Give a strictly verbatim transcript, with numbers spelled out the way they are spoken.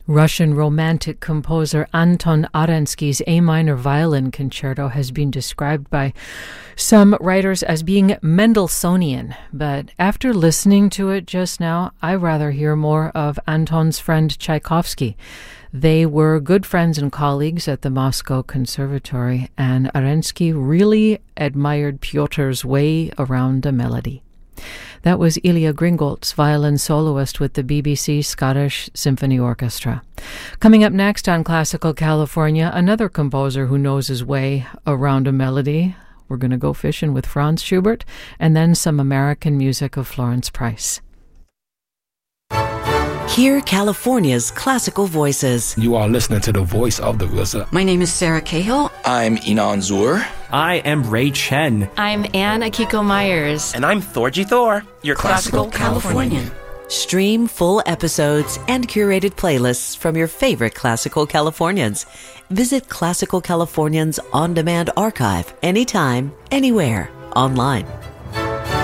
Russian Romantic composer Anton Arensky's A minor violin concerto has been described by some writers as being Mendelssohnian, but after listening to it just now, I rather hear more of Anton's friend Tchaikovsky. They were good friends and colleagues at the Moscow Conservatory, and Arensky really admired Pyotr's way around a melody. That was Ilya Gringolt's violin soloist with the B B C Scottish Symphony Orchestra. Coming up next on Classical California, another composer who knows his way around a melody. We're going to go fishing with Franz Schubert, and then some American music of Florence Price. Hear California's classical voices. You are listening to the voice of the R Z A. My name is Sarah Cahill. I'm Inan Zur. I am Ray Chen. I'm Anne Akiko Myers. And I'm Thorgy Thor, your classical, classical Californian. Californian. Stream full episodes and curated playlists from your favorite Classical Californians. Visit Classical Californians On Demand Archive anytime, anywhere, online.